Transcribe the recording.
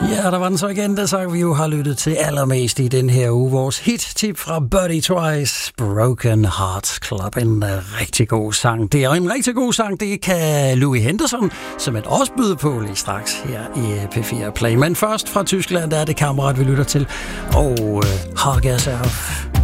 Ja, der var den så igen, der sang vi jo har lyttet til allermest i den her uge. Vores hit-tip fra Buddy Twice, Broken Hearts Club. En rigtig god sang. Det er en rigtig god sang, det kan Louis Henderson, som et også byder på lige straks her i P4 Play. Men først fra Tyskland, der er det Kammerat, vi lytter til. Og Hug Yourself.